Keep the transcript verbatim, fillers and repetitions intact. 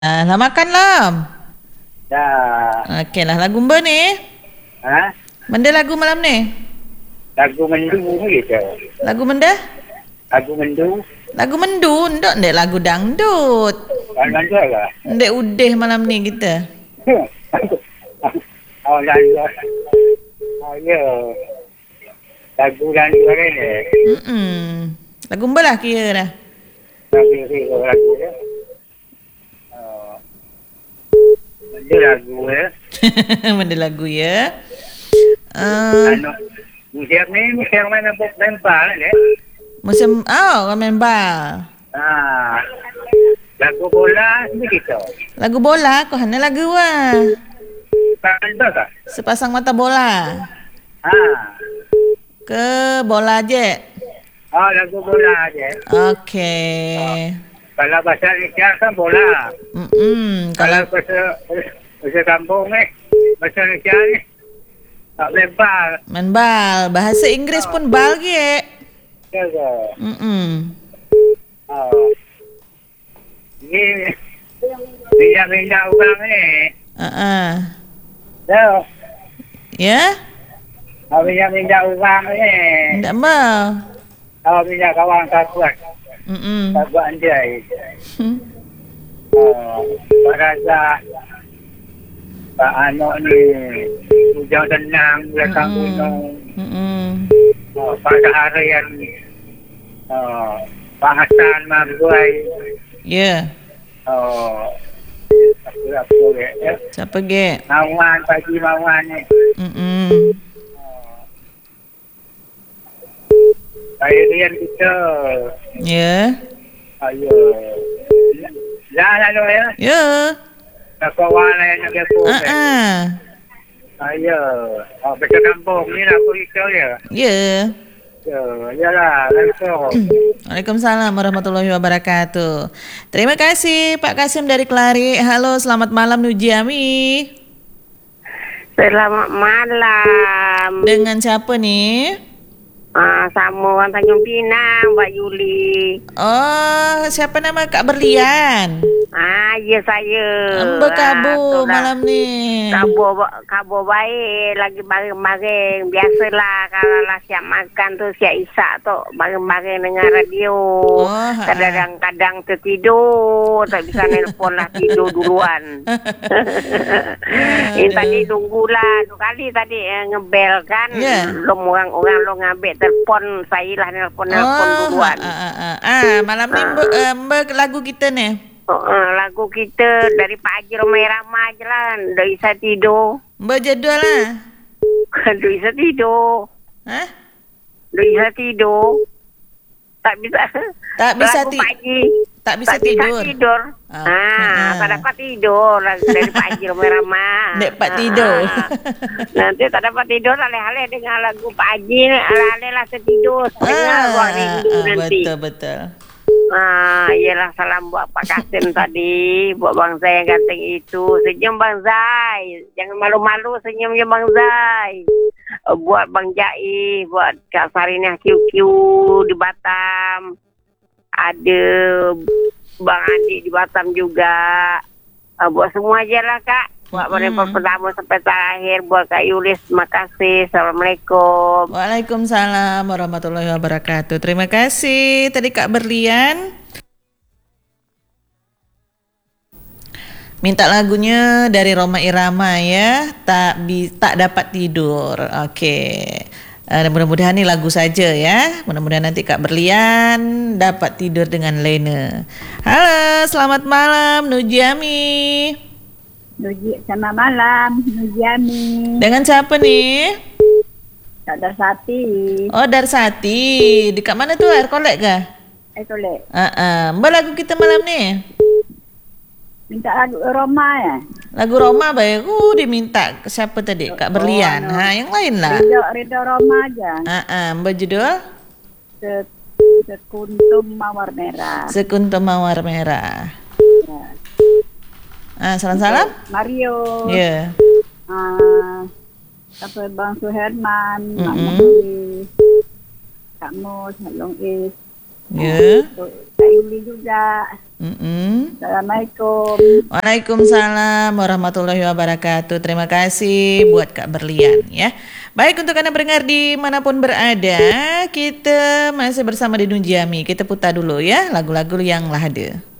Ah, dah makan lam? Dah. Okey lah, lagu mba ni? Ha? Benda lagu malam ni? Lagu mendu gitu. Lagu benda? Lagu mendu. Lagu mendu, ndak ndek lagu dangdut. Lagu mendu lah. Ndek udeh malam ni kita. Oh, lagu. Oh, ya. Lagu lagu ni. Hmm. Lagu mba lah kira dah. Lagu lagu lagu ya. Oh. Mendu lagu ya. Benda lagu ya. Uh, Anu. Musim ni musim mana pun lempar ni. musim oh, orang main bal. Ah. Lagu bola begitu. Lagu bola kau hana lagu ah. Tak tak. Sepasang mata bola. Ah. Ke bola je. Oh, lagu bola aja. Okey. Kalau bahasa Indonesia kan bola. Hmm, Kalau kalau bahasa bahasa kampung ni, bahasa Indonesia ni tak lempar. main bal, bahasa Inggeris pun bal ge. Ya ke? Hmm. Oh. Ni minyak-minyak orang ni. Ha ah. Dah. Ya? Oh, minyak-minyak orang ni. Ndak ma. Oh, minyak kawan tak kuat. Hmm. Tak buat andai. Oh, Pak Razak. Pak Anok ni hujan tenang belakang gunung. Hmm. Oh, Pak Saharian ni. Oh, Pak Hassan Marzuai. Ya. Oh, apa-apa ya. Siapa ge? Mawan, pagi Mawan ni. Hmm. Saya rian kita. Ya. Ayo. Dah lalu ya. Ya. Tak kawan lah yang nak kepo. Ha ah. Ayo. Oh, betul kampung ni lah aku kita ya. Ya. Ya, yalah, langsung. Waalaikumsalam warahmatullahi wabarakatuh. Terima kasih Pak Kasim dari Kelari. Halo, selamat malam Nujiami. Selamat malam. Dengan siapa nih? Ah, sama orang Tanjung Pinang, Mbak Yuli. Oh, siapa nama Kak Berlian? Ah, ya saya. Amba kabur Ah, malam ni. Kabur, kabur baik. Lagi bareng-bareng. Biasalah kalau lah siap makan tu, siap isak tu. Bareng-bareng dengan radio. Oh, ha. Kadang-kadang tertidur. Tak bisa nelpon lah, tidur duluan. Ini tadi tunggulah. Dua kali tadi eh, ngebel kan. Ya. Belum orang-orang lo ngambil telefon. Saya lah nelpon-nelpon Oh, duluan. ah, ah, ah. ah malam ni mbe, uh, mbe lagu kita ni. Oh, uh, lagu kita dari pagi ramai-ramai je lah. Dah bisa tidur. Mbe jadual lah. Dah bisa tidur. Hah? Dah bisa tidur. Tak bisa. Tak bisa Lagu ti- pagi. tak bisa tak tidur. Bisa tidur. Ah, Ah, ah. tak dapat tidur lagu dari pagi ramai-ramai. Dek pak tidur. Ah, nanti tak dapat tidur, alih-alih dengar lagu pagi, alih-alih lah tertidur. Dengar buat rindu ah, nanti. betul betul. Ah, iyalah salam buat Pak Kasim tadi, buat Bang Zai yang ganteng itu. Senyum Bang Zai, jangan malu-malu, senyum je Bang Zai. Uh, buat Bang Jai, buat Kak Sarinah Q Q di Batam. Ada Bang Andi di Batam juga. Uh, buat semua je lah Kak. Buat Mm-mm. mereka pertama sampai terakhir. Buat Kak Yulis, terima kasih. Assalamualaikum. Waalaikumsalam warahmatullahi wabarakatuh. Terima kasih tadi Kak Berlian. Minta lagunya dari Roma Irama ya. Tak bi- tak dapat tidur. Okey. Uh, mudah-mudahan ni lagu saja ya. Mudah-mudahan nanti Kak Berlian dapat tidur dengan lena. Halo, selamat malam Nujiami. Nuji, selamat malam, Nujiami. Dengan siapa nih? Tak ada Sati. Oh, Darsati. Dekat mana tu? Air kolek ke? Eh, tolek. Ah, uh, Mbak lagu kita malam ni. Minta lagu Roma ya? Lagu Roma baik. Uh, diminta ke siapa tadi? Kak Berlian. Oh, ha, yang lain lah. Ridho, Ridho Roma aja. Ah, uh, Mbak judul Se, sekuntum mawar merah. Sekuntum Mawar Merah. Ya. Ah, salam-salam. Mario. Ya. Ah, apa Bang Suherman, Mak Mm-mm. Mokri, Kak Mus, Long Is, Ya. Untuk Kak Yuli juga. Mm-mm. Assalamualaikum. Waalaikumsalam warahmatullahi wabarakatuh. Terima kasih buat Kak Berlian ya. Baik, untuk Anda pendengar dimanapun berada, kita masih bersama di Nunjami. Kita putar dulu ya lagu-lagu yang lahade.